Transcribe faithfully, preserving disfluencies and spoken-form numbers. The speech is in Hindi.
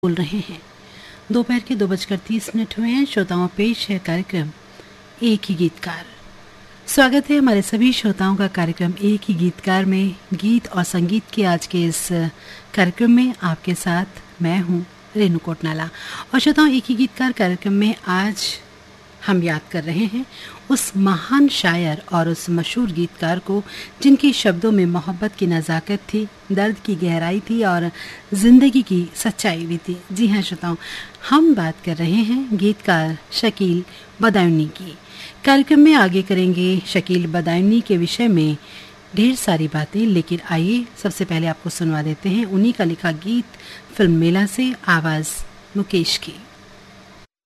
बोल रहे हैं। दोपहर के दो बजकर तीस मिनट हुए हैं। श्रोताओं, पेश है कार्यक्रम एक ही गीतकार। स्वागत है हमारे सभी श्रोताओं का कार्यक्रम एक ही गीतकार में। गीत और संगीत के आज के इस कार्यक्रम में आपके साथ मैं हूं रेनू कोटनाला। और श्रोताओं, एक ही गीतकार कार्यक्रम में आज हम याद कर रहे हैं उस महान शायर और उस मशहूर गीतकार को जिनके शब्दों में मोहब्बत की नज़ाकत थी, दर्द की गहराई थी और ज़िंदगी की सच्चाई भी थी। जी हाँ श्रोताओं, हम बात कर रहे हैं गीतकार शकील बदायूनी की। कार्यक्रम में आगे करेंगे शकील बदायूनी के विषय में ढेर सारी बातें, लेकिन आइए सबसे पहले आपको सुनवा देते हैं उन्हीं का लिखा गीत फिल्म मेला से, आवाज़ मुकेश की।